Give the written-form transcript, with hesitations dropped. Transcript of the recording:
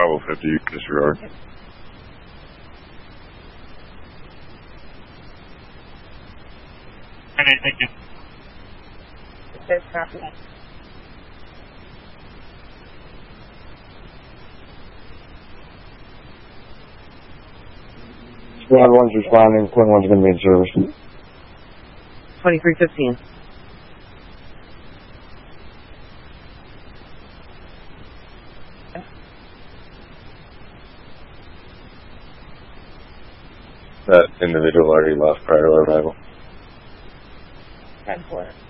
Bravo 50, disregard. Okay, thank you. There's copy. Squad 1's responding, Quinn 1's going to be in service. 2315. That individual already left prior to arrival. 10-4.